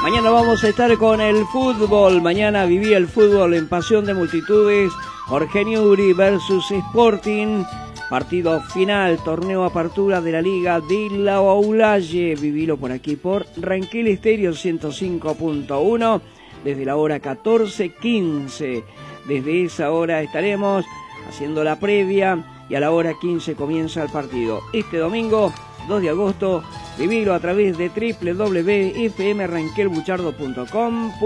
Mañana vamos a estar con el fútbol. Mañana viví el fútbol en Pasión de Multitudes. Jorge Newbery versus Sporting. Partido final, torneo apertura de la Liga de la Oulaye. Vivilo por aquí por Ranquel Estéreo 105.1 desde la hora 14:15. Desde esa hora estaremos haciendo la previa y a la hora 15 comienza el partido. Este domingo, 2 de agosto, vivilo a través de www.fmranquelbuchardo.com.